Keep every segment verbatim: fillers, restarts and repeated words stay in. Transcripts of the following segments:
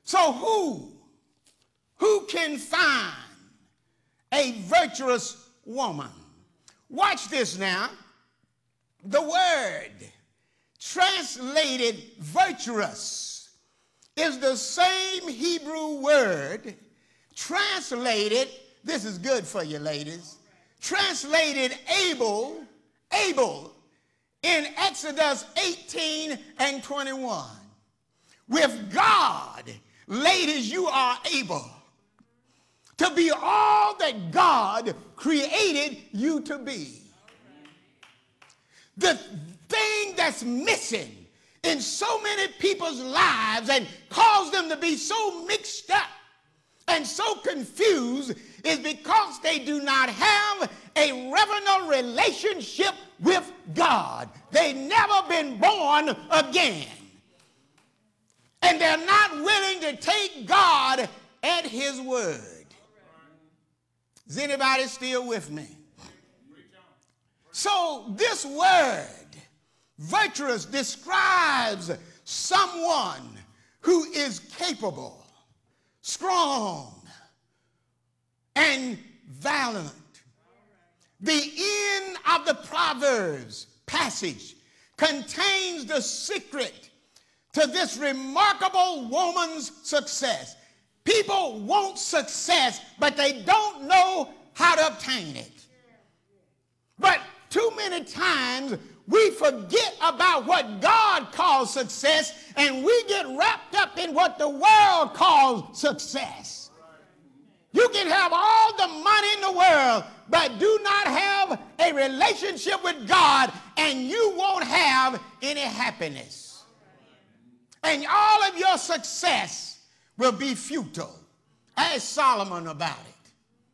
So who, who can find a virtuous woman? Watch this now. The word translated virtuous is the same Hebrew word translated, this is good for you ladies, translated able, able in Exodus eighteen and twenty-one. With God, ladies, you are able to be all that God created you to be. The thing that's missing in so many people's lives and cause them to be so mixed up and so confused is because they do not have a reverent relationship with God. They've never been born again. And they're not willing to take God at his word. Is anybody still with me? So this word, virtuous, describes someone who is capable, strong, and valiant. The end of the Proverbs passage contains the secret to this remarkable woman's success. People want success, but they don't know how to obtain it. But too many times we forget about what God calls success, and we get wrapped up in what the world calls success. You can have all the money in the world, but do not have a relationship with God, and you won't have any happiness. And all of your success will be futile. Ask Solomon about it.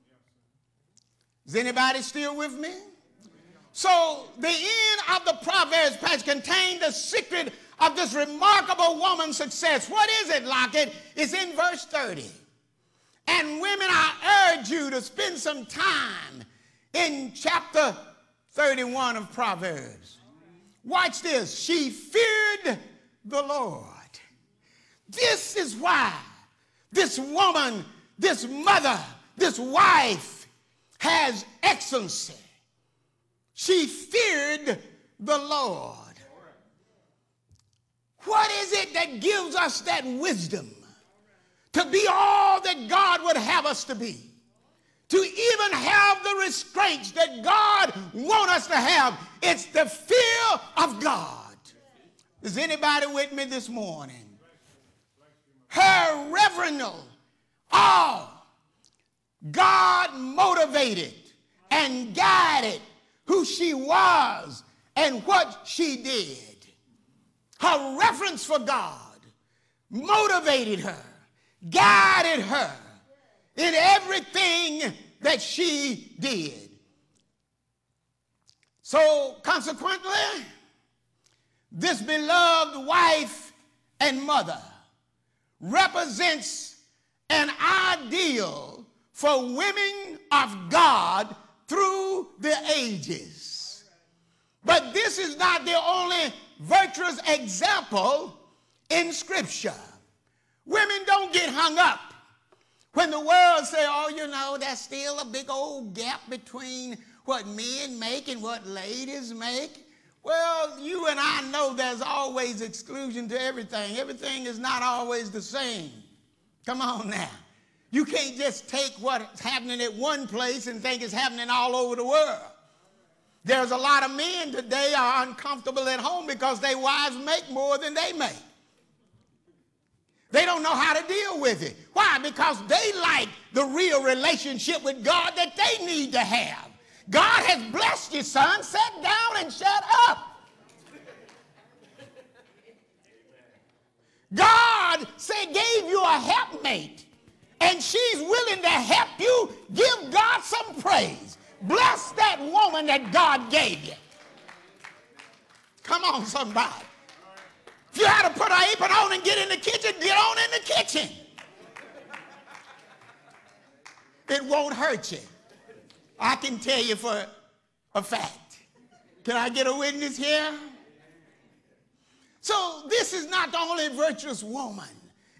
Is anybody still with me? So the end of the Proverbs passage contains the secret of this remarkable woman's success. What is it, Lockett? It's in verse thirty. And women, I urge you to spend some time in chapter thirty-one of Proverbs. Watch this. She feared the Lord. This is why this woman, this mother, this wife has excellency. She feared the Lord. What is it that gives us that wisdom to be all that God would have us to be? To even have the restraints that God wants us to have. It's the fear of God. Is anybody with me this morning? Her reverential awe, God motivated and guided who she was and what she did. Her reverence for God motivated her, guided her in everything that she did. So consequently, this beloved wife and mother represents an ideal for women of God through the ages. But this is not the only virtuous example in Scripture. Women don't get hung up when the world say, oh, you know, there's still a big old gap between what men make and what ladies make. Well, you and I know there's always exclusion to everything. Everything is not always the same. Come on now. You can't just take what's happening at one place and think it's happening all over the world. There's a lot of men today are uncomfortable at home because their wives make more than they make. They don't know how to deal with it. Why? Because they like the real relationship with God that they need to have. God has blessed you, son. Sit down and shut up. God said, gave you a helpmate, and she's willing to help you. Give God some praise. Bless that woman that God gave you. Come on, somebody. If you had to put an apron on and get in the kitchen, get on in the kitchen. It won't hurt you. I can tell you for a fact. Can I get a witness here? So this is not the only virtuous woman